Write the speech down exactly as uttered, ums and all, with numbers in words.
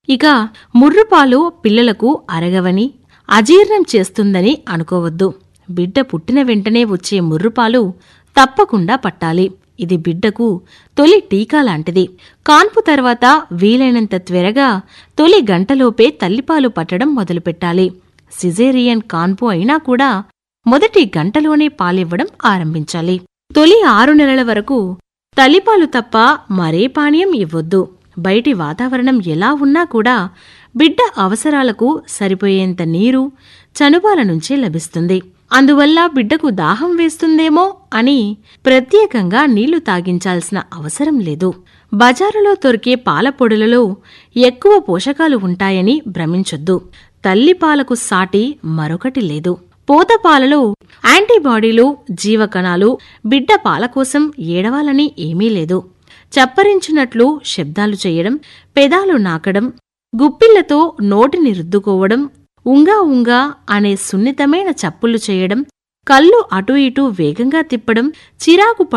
ఇక ముర్రుపాలు పిల్లలకు అరగవని, అజీర్ణం చేస్తుందని అనుకోవద్దు. బిడ్డ పుట్టిన వెంటనే వచ్చే ముర్రుపాలు తప్పకుండా పట్టాలి. ఇది బిడ్డకు తొలి టీకా లాంటిది. కాన్పు తర్వాత వీలైనంత త్వరగా తొలి గంటలోపే తల్లిపాలు పట్టడం మొదలుపెట్టాలి. సిజేరియన్ కాన్పు అయినా కూడా మొదటి గంటలోనే పాలివ్వడం ఆరంభించాలి. తొలి ఆరు నెలల వరకు తల్లిపాలు తప్ప మరే పానీయం ఇవ్వొద్దు. బయటి వాతావరణం ఎలా ఉన్నా కూడా బిడ్డ అవసరాలకు సరిపోయేంత నీరు చనుబాల నుంచే లభిస్తుంది. అందువల్ల బిడ్డకు దాహం వేస్తుందేమో అని ప్రత్యేకంగా నీళ్లు తాగించాల్సిన అవసరం లేదు. బజారులో దొరికే పాల పొడులలో ఎక్కువ పోషకాలు ఉంటాయని భ్రమించొద్దు. తల్లిపాలకు సాటి మరొకటి లేదు. పోతపాలలో యాంటీబాడీలు, జీవకణాలు బిడ్డ పాల కోసం ఏడవాలని ఏమీ లేదు. చప్పరించినట్లు శబ్దాలు చేయడం, పెదాలు నాకడం, గుప్పిళ్లతో నోటిని రుద్దుకోవడం, ఉంగా ఉంగా అనే సున్నితమైన చప్పులు చేయడం, కళ్ళు అటూ ఇటూ వేగంగా తిప్పడం, చిరాకు